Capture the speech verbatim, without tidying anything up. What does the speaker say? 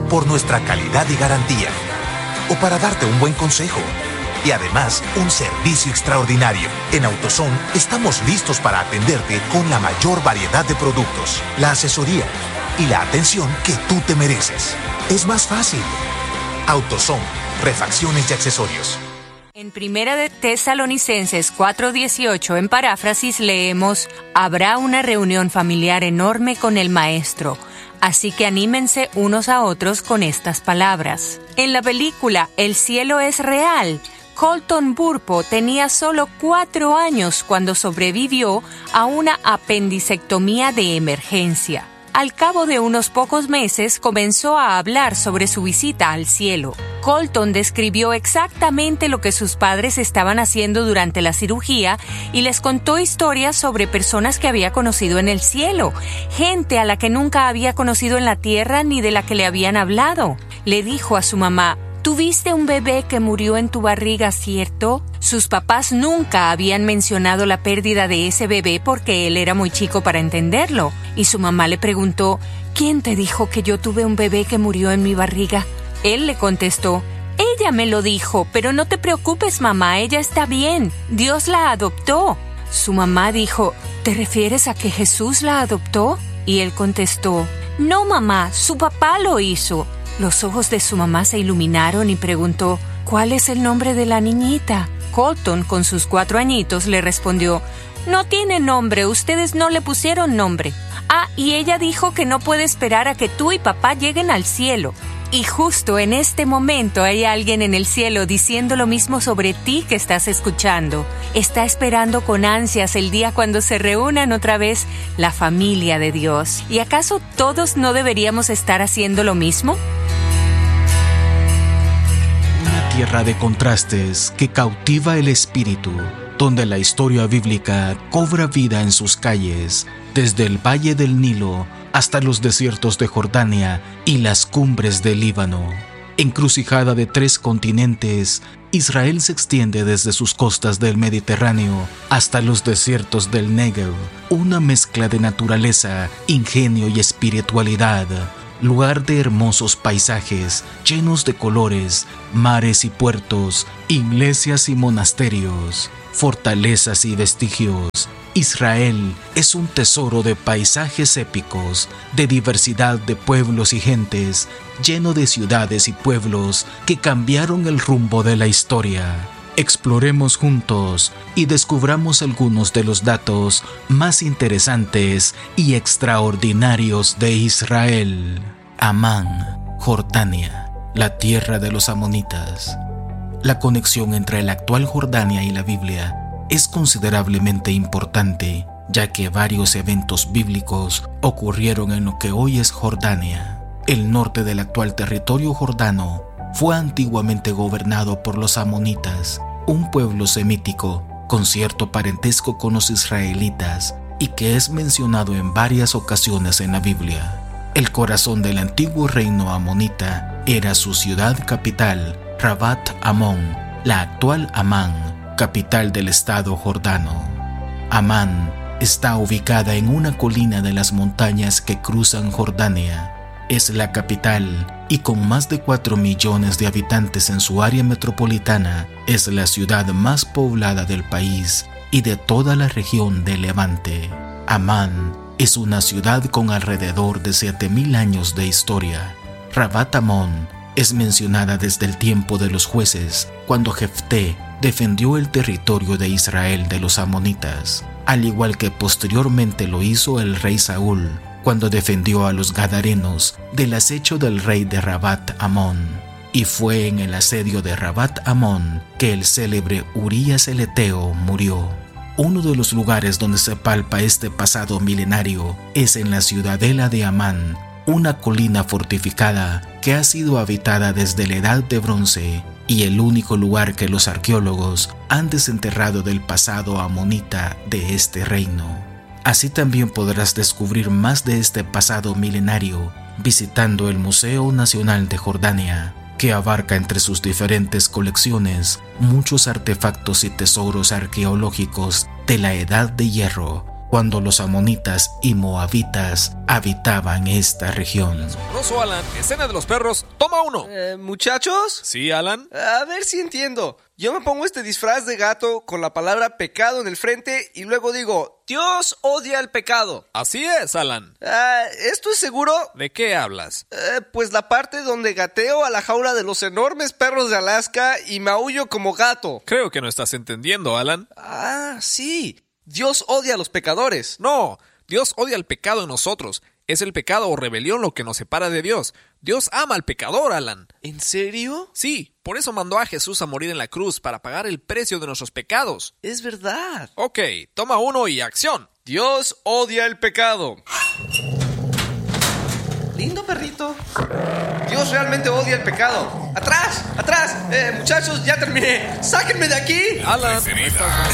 por nuestra calidad y garantía, o para darte un buen consejo. Y además, un servicio extraordinario. En AutoZone estamos listos para atenderte con la mayor variedad de productos, la asesoría y la atención que tú te mereces. Es más fácil. AutoZone, refacciones y accesorios. En Primera de Tesalonicenses cuatro dieciocho, en paráfrasis, leemos: habrá una reunión familiar enorme con el Maestro, así que anímense unos a otros con estas palabras. En la película El cielo es real, Colton Burpo tenía solo cuatro años cuando sobrevivió a una apendicectomía de emergencia. Al cabo de unos pocos meses comenzó a hablar sobre su visita al cielo. Colton describió exactamente lo que sus padres estaban haciendo durante la cirugía y les contó historias sobre personas que había conocido en el cielo, gente a la que nunca había conocido en la tierra ni de la que le habían hablado. Le dijo a su mamá: ¿tuviste un bebé que murió en tu barriga, cierto? Sus papás nunca habían mencionado la pérdida de ese bebé porque él era muy chico para entenderlo. Y su mamá le preguntó: ¿quién te dijo que yo tuve un bebé que murió en mi barriga? Él le contestó: ella me lo dijo, pero no te preocupes, mamá, ella está bien. Dios la adoptó. Su mamá dijo: ¿te refieres a que Jesús la adoptó? Y él contestó: no, mamá, su papá lo hizo. Los ojos de su mamá se iluminaron y preguntó: ¿cuál es el nombre de la niñita? Colton, con sus cuatro añitos, le respondió: no tiene nombre, ustedes no le pusieron nombre. Ah, y ella dijo que no puede esperar a que tú y papá lleguen al cielo. Y justo en este momento hay alguien en el cielo diciendo lo mismo sobre ti que estás escuchando. Está esperando con ansias el día cuando se reúnan otra vez la familia de Dios. ¿Y acaso todos no deberíamos estar haciendo lo mismo? Una tierra de contrastes que cautiva el espíritu, donde la historia bíblica cobra vida en sus calles, desde el valle del Nilo hasta los desiertos de Jordania y las cumbres del Líbano. Encrucijada de tres continentes, Israel se extiende desde sus costas del Mediterráneo hasta los desiertos del Negev, una mezcla de naturaleza, ingenio y espiritualidad, lugar de hermosos paisajes llenos de colores, mares y puertos, iglesias y monasterios, fortalezas y vestigios. Israel es un tesoro de paisajes épicos, de diversidad de pueblos y gentes, lleno de ciudades y pueblos que cambiaron el rumbo de la historia. Exploremos juntos y descubramos algunos de los datos más interesantes y extraordinarios de Israel. Amán, Jordania, la tierra de los amonitas. La conexión entre la actual Jordania y la Biblia es considerablemente importante, ya que varios eventos bíblicos ocurrieron en lo que hoy es Jordania. El norte del actual territorio jordano fue antiguamente gobernado por los amonitas, un pueblo semítico con cierto parentesco con los israelitas y que es mencionado en varias ocasiones en la Biblia. El corazón del antiguo reino amonita era su ciudad capital, Rabat Amón, la actual Amán, capital del estado jordano. Amán está ubicada en una colina de las montañas que cruzan Jordania. Es la capital y con más de cuatro millones de habitantes en su área metropolitana, es la ciudad más poblada del país y de toda la región de Levante. Amán es una ciudad con alrededor de siete mil años de historia. Rabat Amón es mencionada desde el tiempo de los jueces, cuando Jefté defendió el territorio de Israel de los amonitas, al igual que posteriormente lo hizo el rey Saúl, cuando defendió a los gadarenos del acecho del rey de Rabat Amón. Y fue en el asedio de Rabat Amón que el célebre Urías el Eteo murió. Uno de los lugares donde se palpa este pasado milenario es en la ciudadela de Amán, una colina fortificada que ha sido habitada desde la Edad de Bronce y el único lugar que los arqueólogos han desenterrado del pasado amonita de este reino. Así también podrás descubrir más de este pasado milenario visitando el Museo Nacional de Jordania, que abarca entre sus diferentes colecciones muchos artefactos y tesoros arqueológicos de la Edad de Hierro, cuando los amonitas y moabitas habitaban esta región. Roso, Alan, escena de los perros, toma uno. Eh, ¿Muchachos? Sí, Alan. A ver si entiendo. Yo me pongo este disfraz de gato con la palabra pecado en el frente y luego digo, Dios odia el pecado. Así es, Alan. Ah, ¿esto es seguro? ¿De qué hablas? Eh, pues la parte donde gateo a la jaula de los enormes perros de Alaska y maullo como gato. Creo que no estás entendiendo, Alan. Ah, sí. Dios odia a los pecadores. No, Dios odia el pecado en nosotros. Es el pecado o rebelión lo que nos separa de Dios. Dios ama al pecador, Alan. ¿En serio? Sí, por eso mandó a Jesús a morir en la cruz para pagar el precio de nuestros pecados. Es verdad. Ok, toma uno y acción. Dios odia el pecado. Lindo perrito. Dios realmente odia el pecado. ¡Atrás! ¡Atrás! Eh, muchachos, ya terminé. ¡Sáquenme de aquí! Alan,